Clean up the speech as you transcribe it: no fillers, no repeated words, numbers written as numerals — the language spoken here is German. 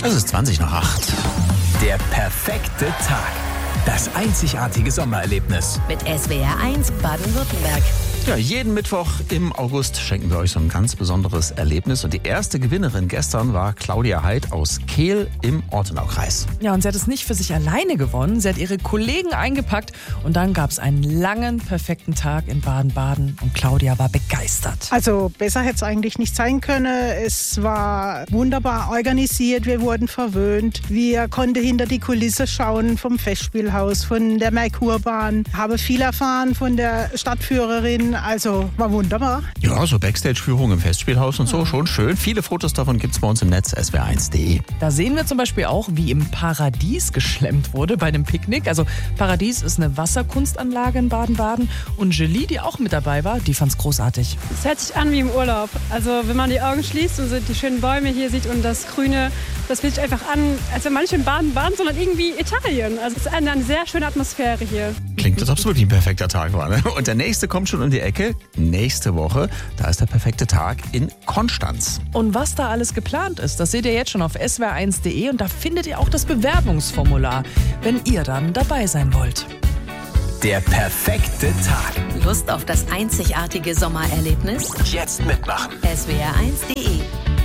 Es ist 20:08. Der perfekte Tag. Das einzigartige Sommererlebnis. Mit SWR1 Baden-Württemberg. Ja, jeden Mittwoch im August schenken wir euch so ein ganz besonderes Erlebnis. Und die erste Gewinnerin gestern war Claudia Heid aus Kehl im Ortenaukreis. Ja, und sie hat es nicht für sich alleine gewonnen. Sie hat ihre Kollegen eingepackt und dann gab es einen langen, perfekten Tag in Baden-Baden und Claudia war begeistert. Also besser hätte es eigentlich nicht sein können. Es war wunderbar organisiert, wir wurden verwöhnt. Wir konnten hinter die Kulisse schauen vom Festspielhaus, von der Merkurbahn. Habe viel erfahren von der Stadtführerin. Also war wunderbar. Ja, so Backstage-Führung im Festspielhaus und so, schon schön. Viele Fotos davon gibt's bei uns im Netz, swr1.de. Da sehen wir zum Beispiel auch, wie im Paradies geschlemmt wurde bei einem Picknick. Also Paradies ist eine Wasserkunstanlage in Baden-Baden. Und Julie, die auch mit dabei war, die fand's großartig. Es hört sich an wie im Urlaub. Also wenn man die Augen schließt und so die schönen Bäume hier sieht und das Grüne, das fühlt sich einfach an, als wenn man nicht in Baden-Baden, sondern irgendwie Italien. Also es ist eine sehr schöne Atmosphäre hier. Klingt, als ob es wirklich ein perfekter Tag war. Ne? Und der nächste kommt schon um die Ecke. Nächste Woche, da ist der perfekte Tag in Konstanz. Und was da alles geplant ist, das seht ihr jetzt schon auf swr1.de und da findet ihr auch das Bewerbungsformular, wenn ihr dann dabei sein wollt. Der perfekte Tag. Lust auf das einzigartige Sommererlebnis? Jetzt mitmachen. swr1.de